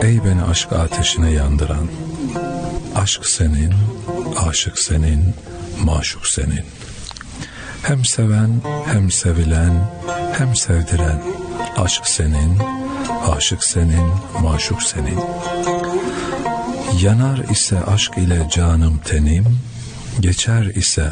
Ey beni aşk ateşine yandıran, aşk senin, aşık senin, maşuk senin. Hem seven, hem sevilen, hem sevdiren, aşk senin, aşık senin, maşuk senin. Yanar ise aşk ile canım tenim, geçer ise